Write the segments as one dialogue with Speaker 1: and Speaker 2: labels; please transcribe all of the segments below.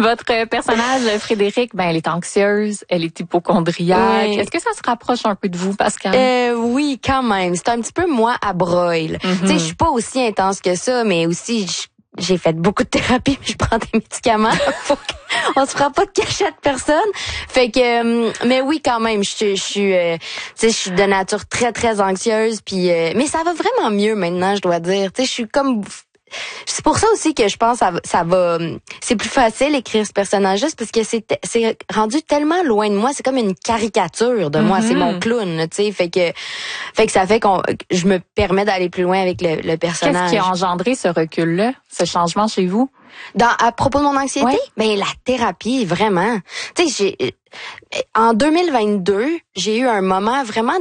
Speaker 1: Votre personnage, Frédéric, elle est anxieuse, elle est hypocondriaque.
Speaker 2: Oui.
Speaker 1: Est-ce que ça se rapproche un peu de vous, Pascal?
Speaker 2: Oui, quand même. C'est un petit peu moi à broil.
Speaker 1: Mm-hmm.
Speaker 2: Tu sais, je suis pas aussi intense que ça, mais aussi j'ai fait beaucoup de thérapie, puis je prends des médicaments. On se prend pas de cachette personne. Fait que mais oui quand même, je suis de nature très très anxieuse puis mais ça va vraiment mieux maintenant, je dois dire. Tu sais, je suis comme c'est pour ça aussi que je pense ça va c'est plus facile écrire ce personnage-là, parce que c'est rendu tellement loin de moi, c'est comme une caricature de moi, c'est mon clown, tu sais, fait que ça fait je me permets d'aller plus loin avec le personnage.
Speaker 1: Qu'est-ce qui a engendré ce recul-là, ce changement chez vous?
Speaker 2: À propos de mon anxiété,
Speaker 1: ouais.
Speaker 2: Ben la thérapie, vraiment. Tu sais, en 2022, j'ai eu un moment vraiment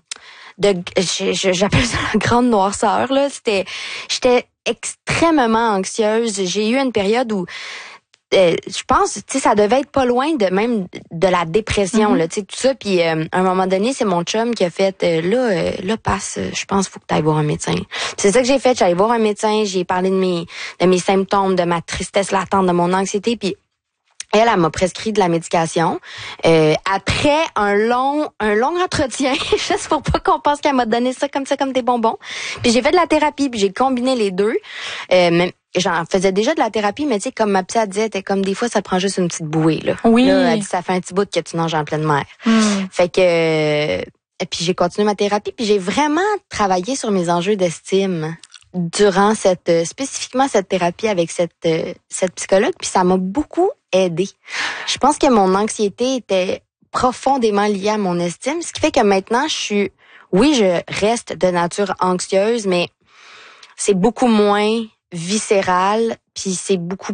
Speaker 2: j'appelle ça la grande noirceur là. J'étais extrêmement anxieuse. J'ai eu une période où je pense, tu sais, ça devait être pas loin même de la dépression, là, tu sais, tout ça. Puis à un moment donné, c'est mon chum qui a fait, là, passe, je pense, faut que tu ailles voir un médecin. C'est ça que j'ai fait. J'allais voir un médecin. J'ai parlé de mes symptômes, de ma tristesse latente, de mon anxiété. Puis elle m'a prescrit de la médication. Après un long entretien, juste pour pas qu'on pense qu'elle m'a donné ça comme des bonbons. Puis j'ai fait de la thérapie, puis j'ai combiné les deux. J'en faisais déjà de la thérapie, mais tu sais, comme ma psy disait, comme des fois, ça te prend juste une petite bouée, là.
Speaker 1: Oui.
Speaker 2: Là, elle dit, ça fait un petit bout que tu nages en pleine mer. Fait que, puis j'ai continué ma thérapie, puis j'ai vraiment travaillé sur mes enjeux d'estime durant spécifiquement cette thérapie avec cette psychologue, puis ça m'a beaucoup aidée. Je pense que mon anxiété était profondément liée à mon estime, ce qui fait que maintenant, je reste de nature anxieuse, mais c'est beaucoup moins viscéral, puis c'est beaucoup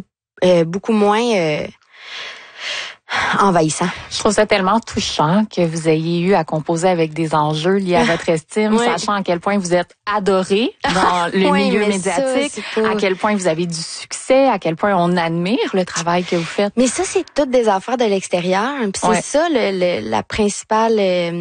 Speaker 2: moins envahissant.
Speaker 1: Je trouve ça tellement touchant que vous ayez eu à composer avec des enjeux liés à votre estime, sachant à quel point vous êtes adoré dans le milieu médiatique, à quel point vous avez du succès, à quel point on admire le travail que vous faites.
Speaker 2: Mais ça, c'est toutes des affaires de l'extérieur. Puis c'est ça la principale,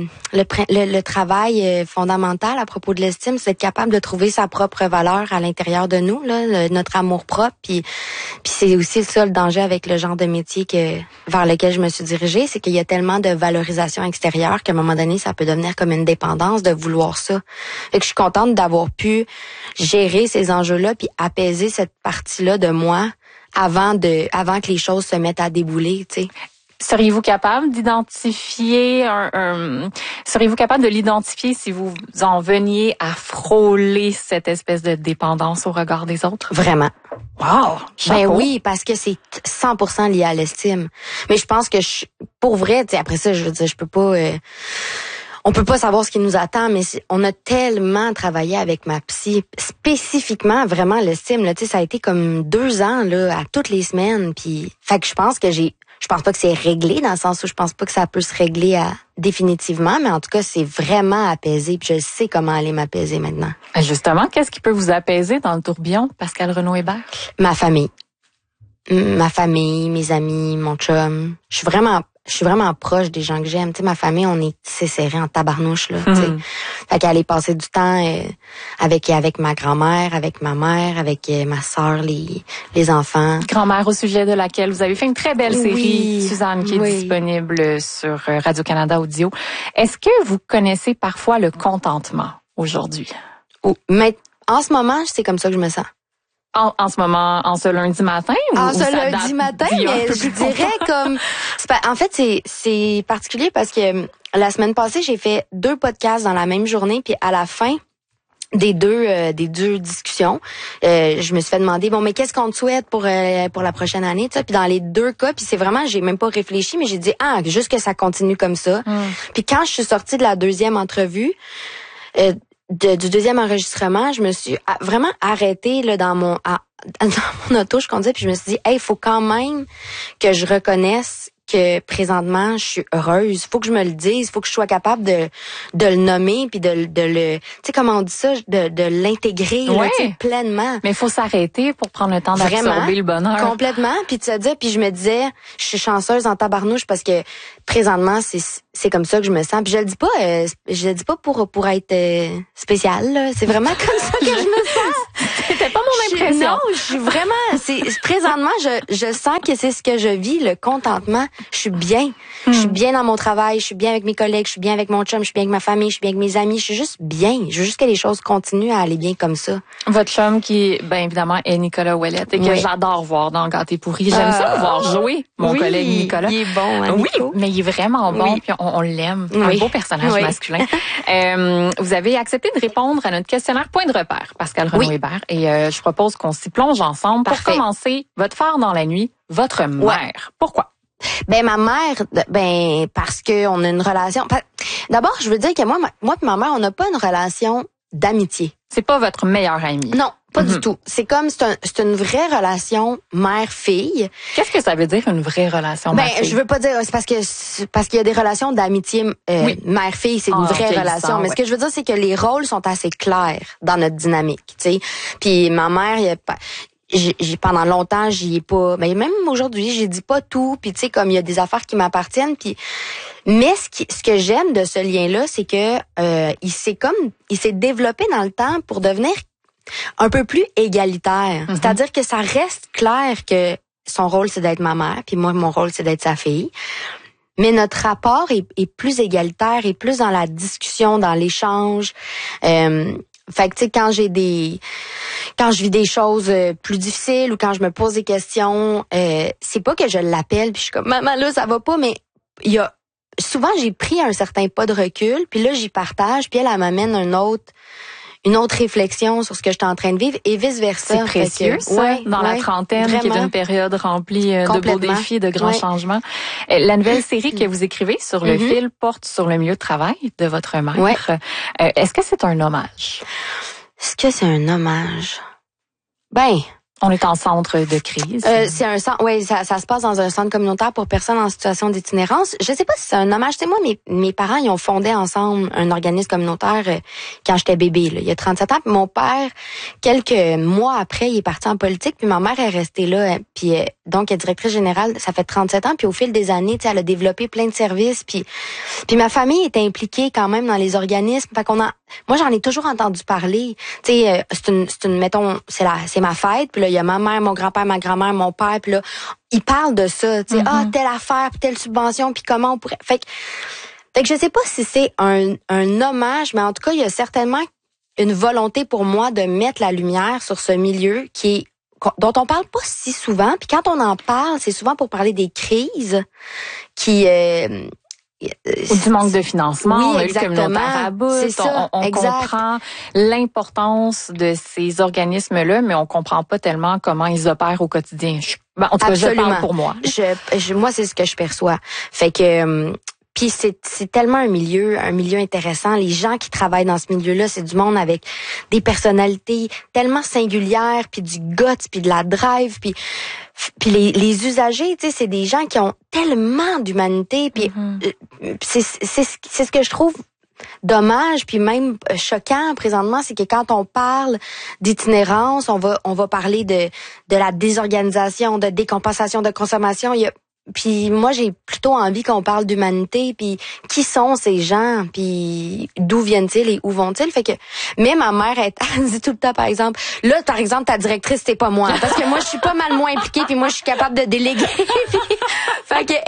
Speaker 2: le travail fondamental à propos de l'estime, c'est être capable de trouver sa propre valeur à l'intérieur de nous, là, notre amour propre. Puis c'est aussi ça le danger avec le genre de métier vers lequel je me suis dirigée, c'est qu'il y a tellement de valorisation extérieure qu'à un moment donné, ça peut devenir comme une dépendance de vouloir ça. Fait que je suis contente d'avoir pu gérer ces enjeux-là puis apaiser cette partie-là de moi avant que les choses se mettent à débouler, tu sais.
Speaker 1: Seriez-vous capable d'identifier seriez-vous capable de l'identifier si vous en veniez à frôler cette espèce de dépendance au regard des autres?
Speaker 2: Vraiment.
Speaker 1: Wow!
Speaker 2: Ben oui, parce que c'est 100% lié à l'estime. Mais je pense que pour vrai, tu sais, après ça, je veux dire, je peux pas, on peut pas savoir ce qui nous attend, mais on a tellement travaillé avec ma psy, spécifiquement vraiment l'estime, là, tu sais, ça a été comme 2 ans, là, à toutes les semaines, puis, fait que je pense pas que c'est réglé, dans le sens où je pense pas que ça peut se régler définitivement, mais en tout cas, c'est vraiment apaisé, puis je sais comment aller m'apaiser maintenant.
Speaker 1: Justement, qu'est-ce qui peut vous apaiser dans le tourbillon, Pascal Renaud-Hébert?
Speaker 2: Ma famille, mes amis, mon chum. Je suis vraiment proche des gens que j'aime. Tu sais, ma famille, c'est serré en tabarnouche, là. Tu sais. Fait qu'aller passer du temps avec ma grand-mère, avec ma mère, avec ma sœur, les enfants.
Speaker 1: Grand-mère, au sujet de laquelle vous avez fait une très belle série, Suzanne, qui est disponible sur Radio-Canada Audio. Est-ce que vous connaissez parfois le contentement aujourd'hui?
Speaker 2: Mais en ce moment, c'est comme ça que je me sens.
Speaker 1: En ce moment, en ce lundi matin?
Speaker 2: En ce lundi matin, mais je dirais comme... En fait, c'est particulier parce que la semaine passée, j'ai fait 2 podcasts dans la même journée, puis à la fin des deux discussions, je me suis fait demander, bon, mais qu'est-ce qu'on te souhaite pour la prochaine année, tu sais? Puis dans les 2 cas, puis c'est vraiment, j'ai même pas réfléchi, mais j'ai dit, juste que ça continue comme ça. Puis quand je suis sortie de la 2e entrevue, du 2e enregistrement, je me suis vraiment arrêtée là dans mon auto, je conduisais, puis je me suis dit, il faut quand même que je reconnaisse que présentement je suis heureuse. Faut que je me le dise, faut que je sois capable de le nommer puis de le, tu sais comment on dit ça, de l'intégrer là, pleinement.
Speaker 1: Mais il faut s'arrêter pour prendre le temps d'absorber le bonheur.
Speaker 2: Complètement, puis tu te dis, puis je me disais, je suis chanceuse en tabarnouche parce que présentement c'est comme ça que je me sens. Puis je le dis pas pour être spécial là, c'est vraiment comme ça que je me sens.
Speaker 1: C'était pas mon impression.
Speaker 2: Non, je suis vraiment, présentement, je sens que c'est ce que je vis, le contentement. Je suis bien. Je suis bien dans mon travail, je suis bien avec mes collègues, je suis bien avec mon chum, je suis bien avec ma famille, je suis bien avec mes amis, je suis juste bien. Je veux juste que les choses continuent à aller bien comme ça.
Speaker 1: Votre chum qui, bien évidemment, est Nicolas Ouellette et que j'adore voir dans Gâté pourri. J'aime ça voir jouer mon collègue Nicolas.
Speaker 2: Il est bon, hein,
Speaker 1: oui, mais il est vraiment bon, puis on l'aime. Un beau personnage masculin. Vous avez accepté de répondre à notre questionnaire Point de repère, Pascal Renaud-Hébert, et je propose qu'on s'y plonge ensemble. Parfait. Pour commencer, votre phare dans la nuit, votre mère. Pourquoi?
Speaker 2: Ben ma mère, parce que on a une relation. D'abord, je veux dire que moi et ma mère, on n'a pas une relation d'amitié.
Speaker 1: C'est pas votre meilleure amie.
Speaker 2: Non, pas du tout. C'est comme c'est une vraie relation mère-fille.
Speaker 1: Qu'est-ce que ça veut dire une vraie relation mère-fille?
Speaker 2: Je veux pas dire c'est parce qu'il y a des relations d'amitié mère-fille, c'est une vraie relation. Mais ce que je veux dire, c'est que les rôles sont assez clairs dans notre dynamique, tu sais. Puis ma mère, pendant longtemps, j'y ai pas, mais même aujourd'hui, j'ai dit pas tout, puis tu sais, comme il y a des affaires qui m'appartiennent, puis mais ce que j'aime de ce lien-là, c'est que il s'est développé dans le temps pour devenir un peu plus égalitaire. Mm-hmm. C'est-à-dire que ça reste clair que son rôle c'est d'être ma mère, puis moi mon rôle c'est d'être sa fille. Mais notre rapport est plus égalitaire et plus dans la discussion, dans l'échange. Fait que tu sais, quand je vis des choses plus difficiles ou quand je me pose des questions, c'est pas que je l'appelle puis je suis comme maman là ça va pas, mais souvent j'ai pris un certain pas de recul puis là j'y partage puis elle m'amène une autre réflexion sur ce que j'étais en train de vivre et vice versa.
Speaker 1: C'est précieux ça, dans la trentaine, vraiment, qui est une période remplie de beaux défis, de grands changements. La nouvelle série que vous écrivez sur le fil porte sur le milieu de travail de votre mère. Est-ce que c'est un hommage?
Speaker 2: Est-ce que c'est un hommage?
Speaker 1: On est en centre de crise.
Speaker 2: C'est un centre, ça se passe dans un centre communautaire pour personnes en situation d'itinérance. Je sais pas si c'est un hommage. Tu sais, moi, mes parents, ils ont fondé ensemble un organisme communautaire quand j'étais bébé, là, il y a 37 ans. Puis mon père, quelques mois après, il est parti en politique. Puis ma mère est restée là. Puis donc, elle est directrice générale. Ça fait 37 ans. Puis au fil des années, tu sais, elle a développé plein de services. Puis ma famille est impliquée quand même dans les organismes. Fait moi, j'en ai toujours entendu parler. Tu sais, mettons, c'est ma fête. Puis là, il y a ma mère, mon grand-père, ma grand-mère, mon père. Puis là, ils parlent de ça. Tu sais, telle affaire, puis telle subvention, puis comment on pourrait. Fait que je sais pas si c'est un hommage, mais en tout cas, il y a certainement une volonté pour moi de mettre la lumière sur ce milieu dont on parle pas si souvent. Puis quand on en parle, c'est souvent pour parler des crises qui
Speaker 1: ou du manque de financement, on a eu le communautaire à bout, on comprend l'importance de ces organismes-là, mais on comprend pas tellement comment ils opèrent au quotidien. En tout cas, je parle pour moi.
Speaker 2: Moi, c'est ce que je perçois. Fait que puis c'est tellement un milieu intéressant. Les gens qui travaillent dans ce milieu-là, c'est du monde avec des personnalités tellement singulières, puis du guts, puis de la drive, puis les usagers, tu sais, c'est des gens qui ont tellement d'humanité, puis c'est ce que je trouve dommage, puis même choquant présentement, c'est que quand on parle d'itinérance, on va parler de la désorganisation, de décompensation de consommation. Puis moi, j'ai plutôt envie qu'on parle d'humanité, puis qui sont ces gens, puis d'où viennent-ils et où vont-ils. Fait que, mais ma mère, elle dit tout le temps, par exemple, ta directrice, c'est pas moi, parce que moi, je suis pas mal moins impliquée, puis moi, je suis capable de déléguer. Fait que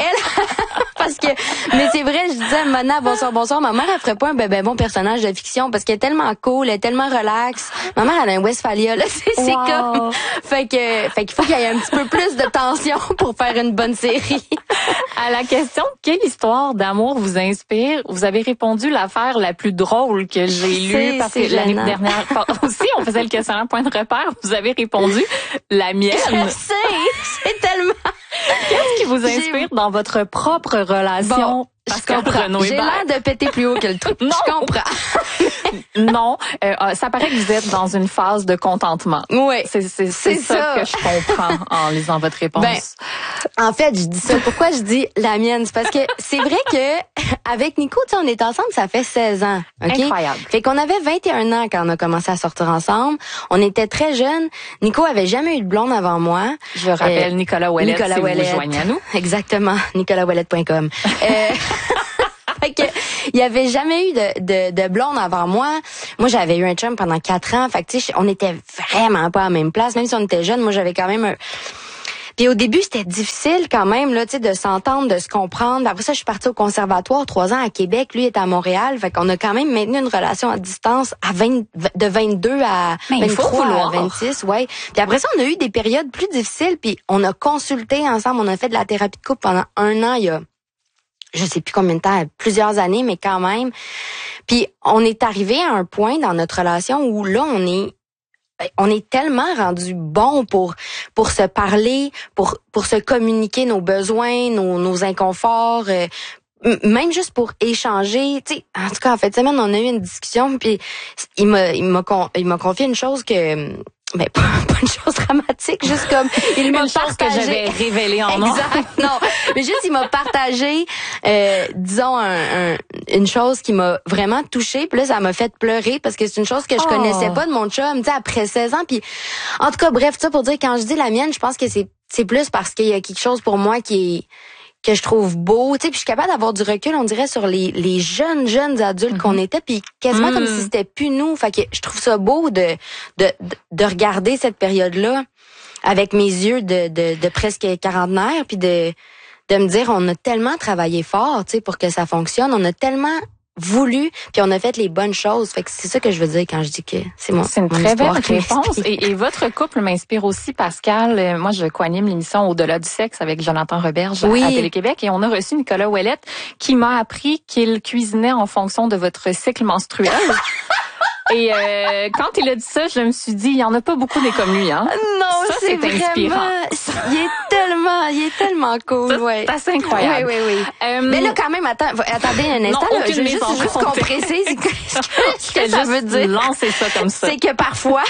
Speaker 2: mais c'est vrai, je disais, Mona, bonsoir, ma mère, elle ferait pas un bon personnage de fiction, parce qu'elle est tellement cool, elle est tellement relax. Ma mère, elle a un Westphalia, là, c'est comme, fait qu'il faut qu'il y ait un petit peu plus de tension pour faire une bonne série.
Speaker 1: À la question « Quelle histoire d'amour vous inspire ?» vous avez répondu l'affaire la plus drôle que j'ai lue parce que l'année dernière aussi, on faisait le questionnaire Point de repère. Vous avez répondu la mienne.
Speaker 2: Je sais, c'est tellement...
Speaker 1: Qu'est-ce qui vous inspire dans votre propre relation?
Speaker 2: Je comprends. J'ai l'air de péter plus haut que le truc.
Speaker 1: Non.
Speaker 2: Je comprends.
Speaker 1: Non, ça paraît que vous êtes dans une phase de contentement.
Speaker 2: Oui.
Speaker 1: C'est ça que je comprends en lisant votre réponse.
Speaker 2: En fait, je dis ça. Pourquoi je dis la mienne? C'est parce que c'est vrai que avec Nico, tu sais, on est ensemble, ça fait 16 ans. Okay?
Speaker 1: Incroyable.
Speaker 2: Fait qu'on avait 21 ans quand on a commencé à sortir ensemble. On était très jeunes. Nico avait jamais eu de blonde avant moi.
Speaker 1: Je rappelle Nicolas Ouellette, si vous vous joignez à nous.
Speaker 2: Exactement. NicolaOuellette.com. il y avait jamais eu de blonde avant moi. Moi, j'avais eu un chum pendant 4 ans. Fait que, tu sais, on était vraiment pas à la même place. Même si on était jeunes, moi, j'avais quand même Puis au début, c'était difficile quand même, là, tu sais, de s'entendre, de se comprendre. Après ça, je suis partie au conservatoire 3 ans à Québec. Lui est à Montréal. Fait qu'on a quand même maintenu une relation à distance de 22 à 23 à 26, ouais. Puis après ça, on a eu des périodes plus difficiles. Puis on a consulté ensemble. On a fait de la thérapie de couple pendant 1 an. Il y a, je sais plus combien de temps, plusieurs années, mais quand même. Puis on est arrivé à un point dans notre relation où là, on est tellement rendu bon pour se parler, pour se communiquer nos besoins, nos inconforts, même juste pour échanger. Tu sais, en tout cas, en fait, semaine, on a eu une discussion, puis il m'a confié une chose que mais pas une chose dramatique, juste comme il m'a partagé
Speaker 1: que j'avais révélé en nom.
Speaker 2: Exact. Non, mais juste il m'a partagé disons une chose qui m'a vraiment touchée, puis là ça m'a fait pleurer parce que c'est une chose que je connaissais pas de mon chum, tu sais, après 16 ans, puis en tout cas bref, ça pour dire, quand je dis la mienne, je pense que c'est plus parce qu'il y a quelque chose pour moi que je trouve beau, tu sais, puis je suis capable d'avoir du recul, on dirait, sur les jeunes adultes qu'on était, puis quasiment comme si c'était plus nous. Fait que je trouve ça beau de regarder cette période-là avec mes yeux de presque quarantenaire, puis de me dire, on a tellement travaillé fort, tu sais, pour que ça fonctionne, on a tellement voulu, puis on a fait les bonnes choses. Fait que c'est ça que je veux dire quand je dis que c'est une
Speaker 1: très belle réponse. Et votre couple m'inspire aussi, Pascal. Moi, je co-anime l'émission Au-delà du sexe avec Jonathan Roberge à Télé-Québec, et on a reçu Nicolas Ouellette qui m'a appris qu'il cuisinait en fonction de votre cycle menstruel. Et quand il a dit ça, je me suis dit, il y en a pas beaucoup des comme lui, hein.
Speaker 2: Non,
Speaker 1: ça, c'est inspirant.
Speaker 2: Il est tellement cool, ouais.
Speaker 1: C'est assez incroyable.
Speaker 2: Oui. Mais là, quand même, attendez un instant, là, je veux juste qu'on précise ce que ça veut dire.
Speaker 1: Lancer ça comme ça.
Speaker 2: C'est que parfois,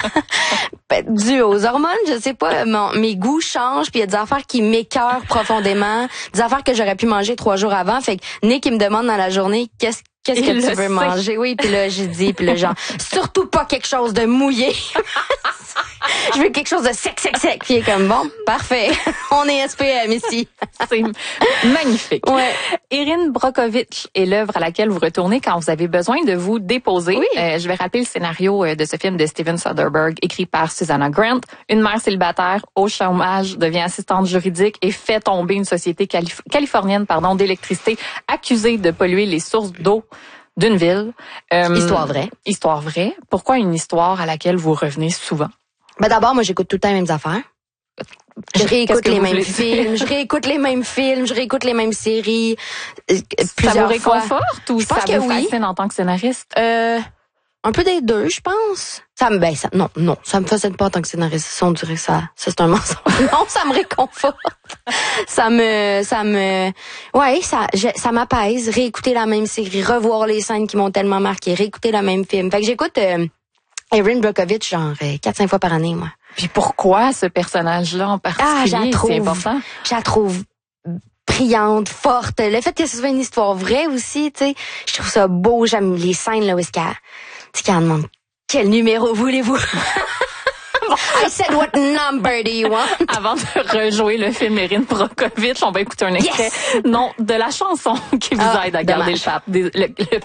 Speaker 2: dû aux hormones, je sais pas, mes goûts changent, puis il y a des affaires qui m'écœurent profondément, des affaires que j'aurais pu manger 3 jours avant. Fait que Nick, il me demande dans la journée, qu'est-ce que tu veux manger? Oui, puis là, j'ai dit, puis là, genre, surtout pas quelque chose de mouillé. Je veux quelque chose de sec. Puis il est comme, bon, parfait. On est SPM ici.
Speaker 1: C'est magnifique.
Speaker 2: Ouais.
Speaker 1: Erin Brockovich est l'œuvre à laquelle vous retournez quand vous avez besoin de vous déposer.
Speaker 2: Oui.
Speaker 1: Je vais rappeler le scénario de ce film de Steven Soderbergh, écrit par Susanna Grant. Une mère célibataire au chômage devient assistante juridique et fait tomber une société californienne d'électricité accusée de polluer les sources d'eau d'une ville.
Speaker 2: Histoire vraie.
Speaker 1: Histoire vraie. Pourquoi une histoire à laquelle vous revenez souvent?
Speaker 2: Ben d'abord, moi, j'écoute tout le temps les mêmes affaires. Je réécoute les mêmes films, je réécoute les mêmes séries.
Speaker 1: Ça vous réconforte ou ça vous
Speaker 2: fascine
Speaker 1: en tant que scénariste?
Speaker 2: Un peu des deux, je pense. Non, ça me fascine pas en tant que scénariste. On dirait que ça c'est un mensonge. Non, ça me réconforte. Ça m'apaise. Réécouter la même série, revoir les scènes qui m'ont tellement marqué, réécouter le même film. Fait que j'écoute Erin Brockovich genre 4-5 fois par année, moi.
Speaker 1: Puis pourquoi ce personnage-là en particulier? C'est important.
Speaker 2: Je la trouve brillante, forte. Le fait que ce soit une histoire vraie aussi, tu sais, je trouve ça beau. J'aime les scènes là où est-ce qu'elle demande quel numéro voulez-vous? I said, what number do you want?
Speaker 1: Avant de rejouer le film Erin Brockovich, on va écouter un extrait de la chanson qui vous aide à garder le